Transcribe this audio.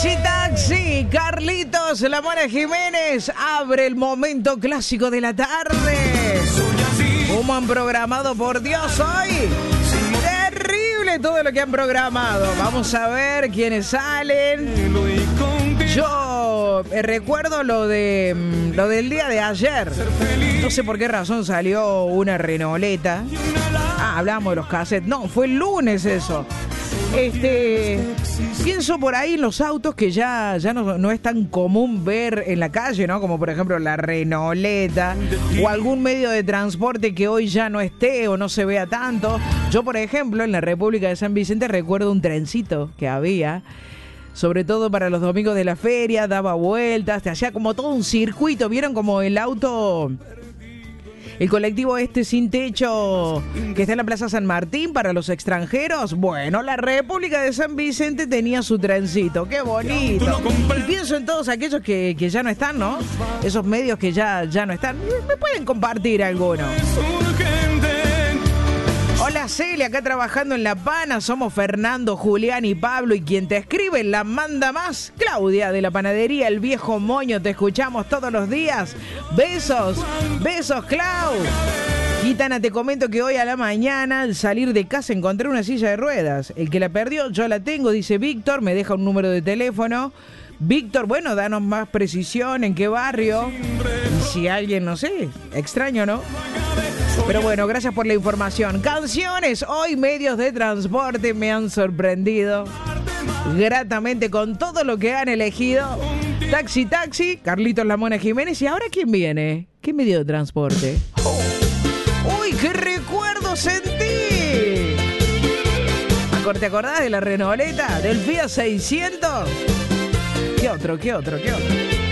Taxi, Carlitos, la Mona Jiménez, abre el momento clásico de la tarde. ¿Cómo han programado, por Dios, hoy? Terrible todo lo que han programado. Vamos a ver quiénes salen. Yo recuerdo lo del día de ayer. No sé por qué razón salió una Renoleta. Hablamos de los cassettes. No, fue el lunes eso. Pienso por ahí en los autos que ya no es tan común ver en la calle, ¿no? Como por ejemplo la Renoleta o algún medio de transporte que hoy ya no esté o no se vea tanto. Yo, por ejemplo, en la República de San Vicente recuerdo un trencito que había, sobre todo para los domingos de la feria, daba vueltas, te hacía como todo un circuito. ¿Vieron como el auto? El colectivo sin techo que está en la Plaza San Martín para los extranjeros. Bueno, la República de San Vicente tenía su trencito. ¡Qué bonito! Y pienso en todos aquellos que ya no están, ¿no? Esos medios que ya no están. ¿Me pueden compartir alguno? Hola Celia, acá trabajando en La Pana. Somos Fernando, Julián y Pablo. Y quien te escribe la manda más, Claudia de la panadería El Viejo Moño. Te escuchamos todos los días. Besos, besos, Clau. Gitana, te comento que hoy a la mañana al salir de casa encontré una silla de ruedas. El que la perdió, yo la tengo, dice Víctor. Me deja un número de teléfono. Víctor, bueno, danos más precisión, en qué barrio. Y si alguien, no sé, extraño, ¿no? Pero bueno, gracias por la información. Canciones, hoy medios de transporte me han sorprendido gratamente con todo lo que han elegido. Taxi, Carlitos La Mona Jiménez. ¿Y ahora quién viene? ¿Qué medio de transporte? ¡Uy, qué recuerdo sentí! ¿Te acordás de la Renoleta? ¿Del Fiat 600? ¿Qué otro?